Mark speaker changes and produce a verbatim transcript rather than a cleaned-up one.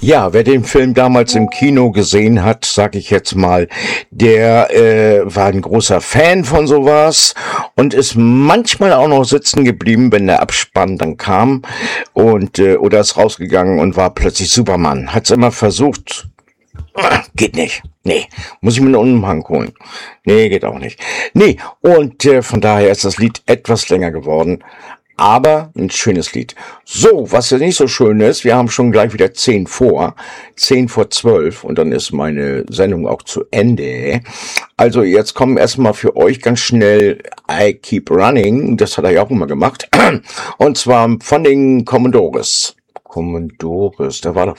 Speaker 1: Ja, wer den Film damals im Kino gesehen hat, sag ich jetzt mal, der äh, war ein großer Fan von sowas und ist manchmal auch noch sitzen geblieben, wenn der Abspann dann kam und äh, oder ist rausgegangen und war plötzlich Superman. Hat's immer versucht. Ah, geht nicht. Nee, muss ich mir einen Umhang holen. Nee, geht auch nicht. Nee, und äh, von daher ist das Lied etwas länger geworden. Aber ein schönes Lied. So, was jetzt nicht so schön ist, wir haben schon gleich wieder zehn vor, zehn vor zwölf und dann ist meine Sendung auch zu Ende. Also jetzt kommen erstmal für euch ganz schnell I Keep Running, das hat er ja auch immer gemacht, und zwar von den Commodores. Commodores, da war doch